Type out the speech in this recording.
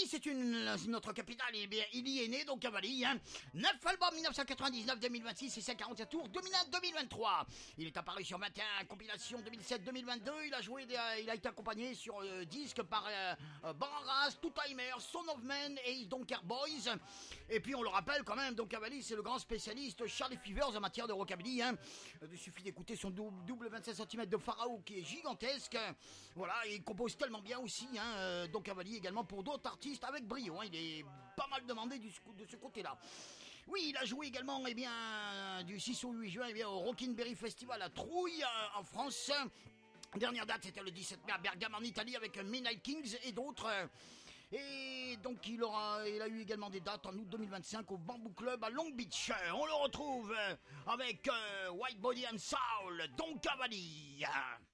c'est notre capitale, et bien, il y est né, donc Cavalli, 9 albums 1999, 2026 et 147 tours 2023. Il est apparu sur 21 compilations 2007-2022. Il a été accompagné sur disque par Barras, Two Timer, Son of Man et Donker Boys. Et puis on le rappelle quand même, donc Cavalli, c'est le grand spécialiste Charlie Fevers en matière de rockabilly. Il suffit d'écouter son double 25 cm de Pharaoh qui est gigantesque. Voilà, et il compose tellement bien aussi, donc Cavalli également pour d'autres artistes avec brio. Il est pas mal demandé de ce côté-là. Oui, il a joué également du 6 au 8 juin au Rockin' Festival à Trouille en France. Dernière date, c'était le 17 mai à Bergame en Italie avec Midnight Kings et d'autres. Et donc il a eu également des dates en août 2025 au Bamboo Club à Long Beach. On le retrouve avec White Body and Soul, Don Cavalli.